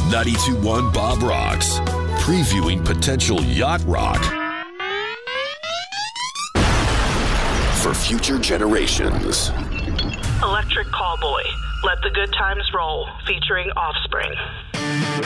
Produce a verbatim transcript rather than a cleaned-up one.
ninety-two point one Bob Rocks, previewing potential yacht rock for future generations. Electric Callboy, Let the Good Times Roll, featuring Offspring.